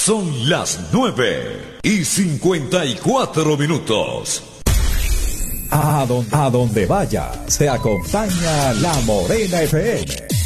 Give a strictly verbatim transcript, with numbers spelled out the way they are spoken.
Son las nueve y cincuenta y cuatro minutos. A donde, a donde vaya, se acompaña La Morena F M.